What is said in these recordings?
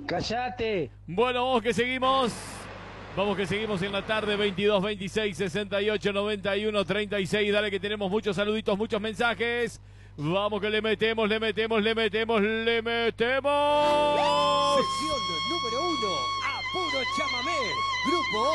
¡Cállate! Bueno, vamos que seguimos. Vamos que seguimos en la tarde, 22, 26, 68, 91, 36. Dale que tenemos muchos saluditos, muchos mensajes. Vamos que le metemos. Sección número 1, Apuro Chamamé, Grupo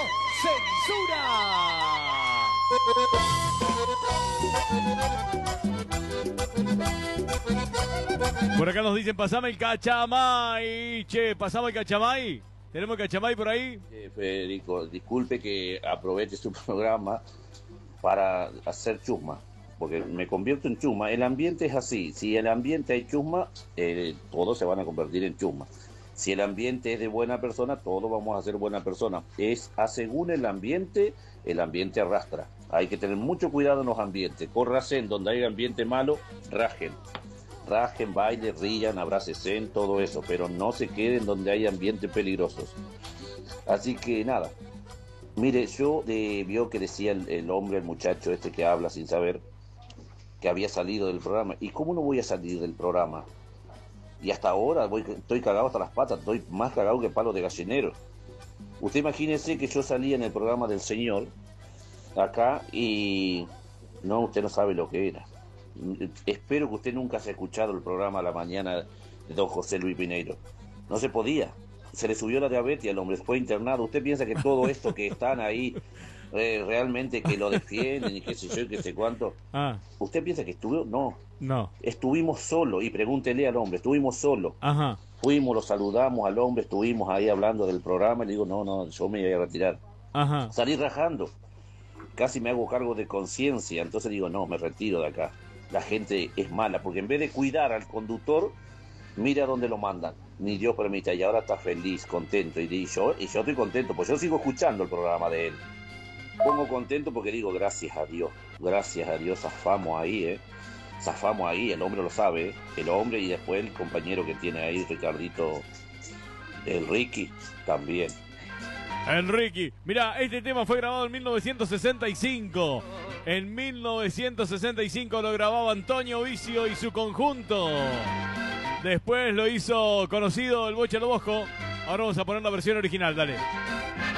Censura. Por acá nos dicen, pasame el cachamay. Che, pasame el cachamay. ¿Tenemos el cachamay por ahí? Federico, disculpe que aproveche su programa para hacer chusma, porque me convierto en chusma. El ambiente es así, si el ambiente hay chusma, todos se van a convertir en chusma. Si el ambiente es de buena persona, todos vamos a ser buena persona. Según el ambiente arrastra. Hay que tener mucho cuidado en los ambientes. Córrase en donde hay ambiente malo, rajen, bailen, rían, abrácese, todo eso, pero no se queden donde hay ambientes peligrosos. Así que nada. Mire, yo vio que decía el hombre, el muchacho este que habla sin saber, que había salido del programa. ¿Y cómo no voy a salir del programa? Y hasta ahora estoy cagado hasta las patas, estoy más cagado que palo de gallinero. Usted imagínese que yo salía en el programa del señor, acá, y no, usted no sabe lo que era. Espero que usted nunca haya escuchado el programa a la mañana de don José Luis Pineiro. No se podía. Se le subió la diabetes al hombre, fue internado. ¿Usted piensa que todo esto que están ahí realmente que lo defienden y qué sé yo y qué sé cuánto? ¿Usted piensa que estuvo? No. Estuvimos solos, y pregúntele al hombre, estuvimos solos. Ajá. Fuimos, lo saludamos al hombre, estuvimos ahí hablando del programa y le digo, no, yo me voy a retirar. Ajá. Salí rajando. Casi me hago cargo de conciencia, entonces digo, no, me retiro de acá. La gente es mala, porque en vez de cuidar al conductor, mira dónde lo mandan. Ni Dios permite, y ahora está feliz, contento, y yo estoy contento, pues yo sigo escuchando el programa de él. Pongo contento porque digo, gracias a Dios, zafamos ahí, el hombre lo sabe, el hombre, y después el compañero que tiene ahí, Ricardito, el Ricky, también. Enrique, mira, este tema fue grabado en 1965. En 1965 lo grababa Antonio Vicio y su conjunto. Después lo hizo conocido el Bocha Lobosco. Ahora vamos a poner la versión original, dale.